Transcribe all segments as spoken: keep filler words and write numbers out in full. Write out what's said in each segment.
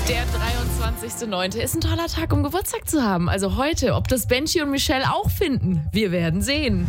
Der dreiundzwanzigster neunte ist ein toller Tag, um Geburtstag zu haben. Also heute, ob das Benji und Michelle auch finden, wir werden sehen.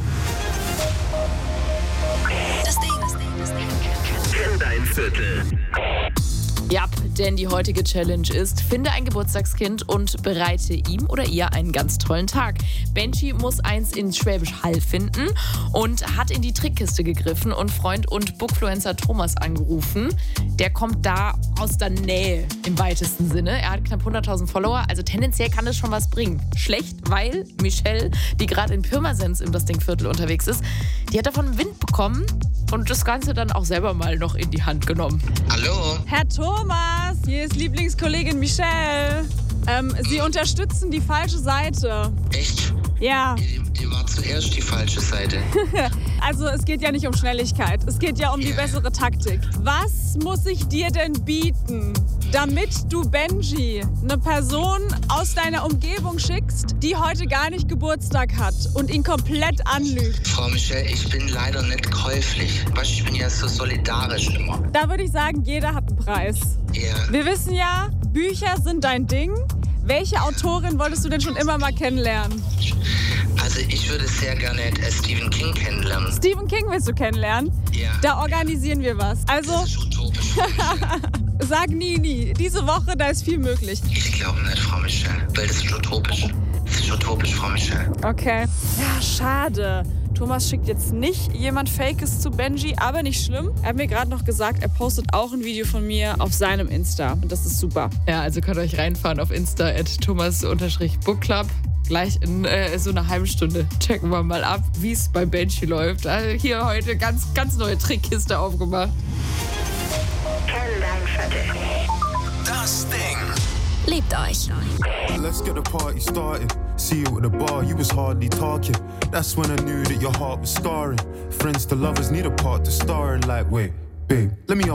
Das Ding, das Ding, das Ding. Kenn dein Viertel. Ja, denn die heutige Challenge ist, finde ein Geburtstagskind und bereite ihm oder ihr einen ganz tollen Tag. Benji muss eins in Schwäbisch Hall finden und hat in die Trickkiste gegriffen und Freund und Bookfluencer Thomas angerufen. Der kommt da aus der Nähe im weitesten Sinne. Er hat knapp hunderttausend Follower, also tendenziell kann das schon was bringen. Schlecht, weil Michelle, die gerade in Pirmasens im Das Ding-Viertel unterwegs ist, die hat davon Wind bekommen und das Ganze dann auch selber mal noch in die Hand genommen. Hallo? Herr Thomas, hier ist Lieblingskollegin Michelle. Ähm, Sie unterstützen die falsche Seite. Echt? Ja. Die, die war zuerst die falsche Seite. Also es geht ja nicht um Schnelligkeit, es geht ja um die bessere Taktik. Was muss ich dir denn bieten, damit du Benji, eine Person aus deiner Umgebung schickst, die heute gar nicht Geburtstag hat und ihn komplett anlügt? Frau Michelle, ich bin leider nicht käuflich. Weißt, ich bin ja so solidarisch immer. Da würde ich sagen, jeder hat einen Preis. Ja. Wir wissen ja, Bücher sind dein Ding. Welche Autorin wolltest du denn schon immer mal kennenlernen? Also ich würde sehr gerne äh, Stephen King kennenlernen. Stephen King willst du kennenlernen? Ja. Da organisieren wir was. Also, Das ist utopisch, Frau Michelle. sag nie, nie. Diese Woche, da ist viel möglich. Ich glaube nicht, Frau Michelle, weil das ist utopisch. Das ist utopisch, Frau Michelle. Okay. Ja, schade. Thomas schickt jetzt nicht jemand Fakes zu Benji, aber nicht schlimm. Er hat mir gerade noch gesagt, er postet auch ein Video von mir auf seinem Insta. Und das ist super. Ja, also könnt ihr euch reinfahren auf Insta at thomas-bookclub. Gleich in äh, so einer halben Stunde checken wir mal ab, wie es bei Benji läuft. Also hier heute ganz, ganz neue Trickkiste aufgemacht. Kenn dein Viertel. Das Ding. Liebt euch. Let's get the party started. See you at the bar, you was hardly talking. That's when I knew that your heart was scarring. Friends to lovers need a part to star in. Like, wait, babe, let me